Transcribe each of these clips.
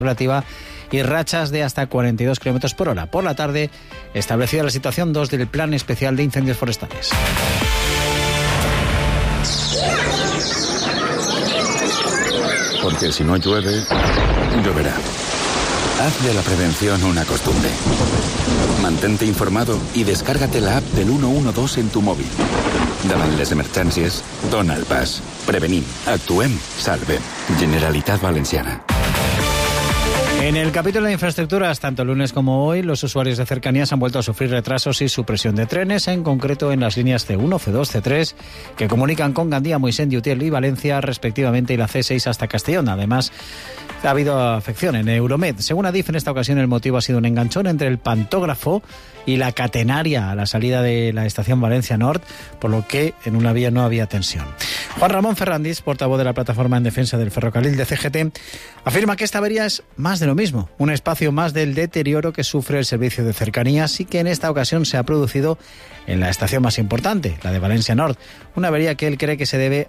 relativa y rachas de hasta 42 km por hora. Por la tarde, establecida la situación 2 del Plan Especial de Incendios Forestales. Porque si no llueve, lloverá. Haz de la prevención una costumbre. Mantente informado y descárgate la app del 112 en tu móvil. Davant les emergències, dona el pas. Prevenim, actuem, salvem. Generalitat Valenciana. En el capítulo de infraestructuras, tanto el lunes como hoy, los usuarios de cercanías han vuelto a sufrir retrasos y supresión de trenes, en concreto en las líneas C1, C2, C3, que comunican con Gandía, Moixent, Utiel y Valencia, respectivamente, y la C6 hasta Castellón. Además, ha habido afección en Euromed. Según Adif, en esta ocasión el motivo ha sido un enganchón entre el pantógrafo y la catenaria a la salida de la estación Valencia Nord, por lo que en una vía no había tensión. Juan Ramón Ferrandis, portavoz de la Plataforma en Defensa del Ferrocarril de CGT, afirma que esta avería es más de lo mismo, un espacio más del deterioro que sufre el servicio de cercanías y que en esta ocasión se ha producido en la estación más importante, la de Valencia Nord, una avería que él cree que se debe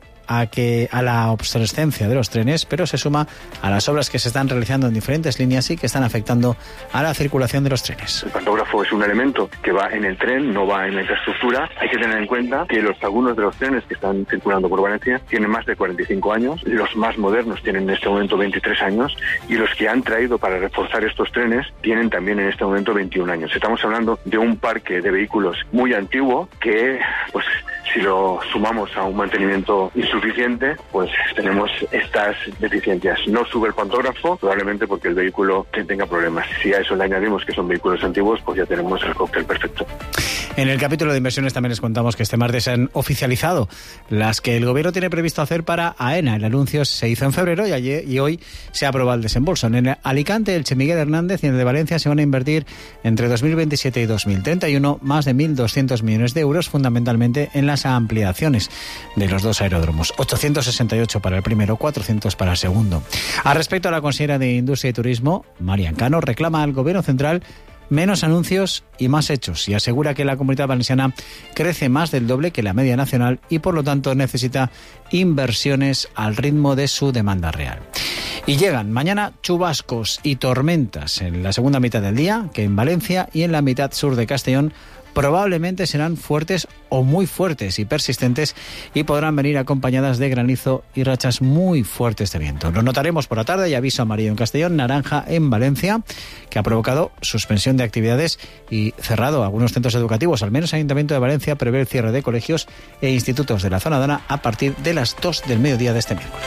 a la obsolescencia de los trenes, pero se suma a las obras que se están realizando en diferentes líneas y que están afectando a la circulación de los trenes. El pantógrafo es un elemento que va en el tren, no va en la infraestructura. Hay que tener en cuenta que algunos de los trenes que están circulando por Valencia tienen más de 45 años, los más modernos tienen en este momento 23 años y los que han traído para reforzar estos trenes tienen también en este momento 21 años. Estamos hablando de un parque de vehículos muy antiguo que, pues, si lo sumamos a un mantenimiento insuficiente, pues tenemos estas deficiencias. No sube el pantógrafo, probablemente porque el vehículo tenga problemas. Si a eso le añadimos que son vehículos antiguos, pues ya tenemos el cóctel perfecto. En el capítulo de inversiones también les contamos que este martes se han oficializado las que el Gobierno tiene previsto hacer para AENA. El anuncio se hizo en febrero y hoy se ha aprobado el desembolso. En el Alicante, Elche, Miguel Hernández y en el de Valencia se van a invertir entre 2027 y 2031 más de 1.200 millones de euros, fundamentalmente en las ampliaciones de los dos aeródromos. 868 para el primero, 400 para el segundo. Al respecto, a la consejera de Industria y Turismo, Marian Cano, reclama al Gobierno central menos anuncios y más hechos y asegura que la Comunidad Valenciana crece más del doble que la media nacional y por lo tanto necesita inversiones al ritmo de su demanda real. Y llegan mañana chubascos y tormentas en la segunda mitad del día, que en Valencia y en la mitad sur de Castellón probablemente serán fuertes o muy fuertes y persistentes y podrán venir acompañadas de granizo y rachas muy fuertes de viento. Lo notaremos por la tarde y aviso amarillo en Castellón, naranja en Valencia, que ha provocado suspensión de actividades y cerrado algunos centros educativos. Al menos el Ayuntamiento de Valencia prevé el cierre de colegios e institutos de la zona dana a partir de las 2 del mediodía de este miércoles.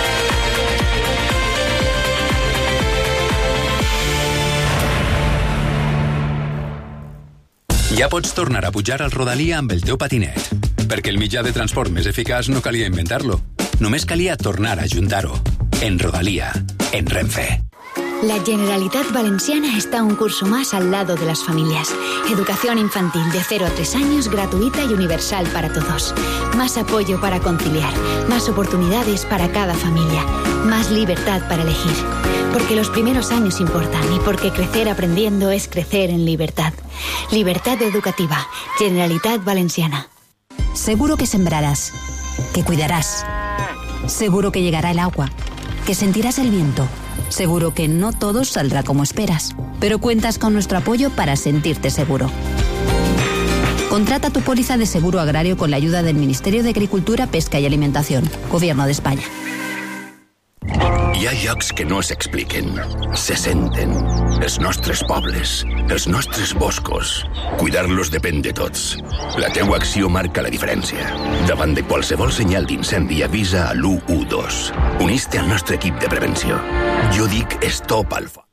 Ja pots tornar a pujar al Rodalia amb el teu patinet, perquè el mitjà de transport més eficaç no calia inventar-lo. Només calia tornar a ajuntar-ho. En Rodalia, en Renfe. La Generalitat Valenciana está un curso más al lado de las familias. Educación infantil de 0 a 3 años, gratuita y universal para todos. Más apoyo para conciliar, más oportunidades para cada familia, más libertad para elegir. Porque los primeros años importan y porque crecer aprendiendo es crecer en libertad. Libertad educativa. Generalitat Valenciana. Seguro que sembrarás, que cuidarás. Seguro que llegará el agua, que sentirás el viento. Seguro que no todo saldrá como esperas, pero cuentas con nuestro apoyo para sentirte seguro. Contrata tu póliza de seguro agrario con la ayuda del Ministerio de Agricultura, Pesca y Alimentación, Gobierno de España. Hi ha llocs que no s'expliquen, se senten. Els nostres pobles, els nostres boscos. Cuidar-los depèn de tots. La teua acció marca la diferència. Davant de qualsevol senyal d'incendi, avisa a l'112. Unís-te al nostre equip de prevenció. Jo dic Stop al Foc.